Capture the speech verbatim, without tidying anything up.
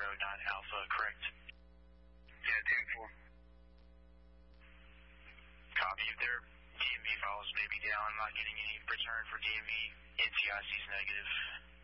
nine Alpha, correct? Yeah, ten four. Copy. If their D M V files may be down, I'm not getting any return for D M V. N C I C is negative.